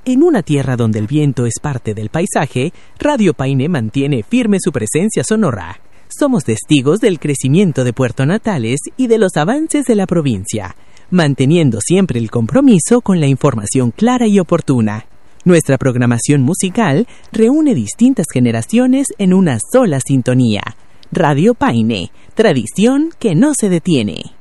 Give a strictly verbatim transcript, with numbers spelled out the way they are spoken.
En una tierra donde el viento es parte del paisaje, Radio Paine mantiene firme su presencia sonora. Somos testigos del crecimiento de Puerto Natales y de los avances de la provincia, manteniendo siempre el compromiso con la información clara y oportuna. Nuestra programación musical reúne distintas generaciones en una sola sintonía. Radio Paine, tradición que no se detiene.